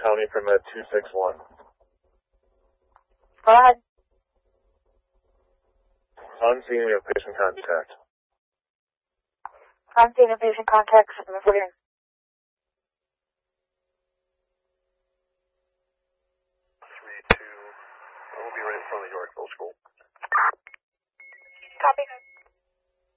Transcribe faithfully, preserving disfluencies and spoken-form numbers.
County for Med two six one. Go ahead. On scene, we have patient contact. On scene of patient contact, reporting. three two, we'll be right in front of the Yorkville School. Copy.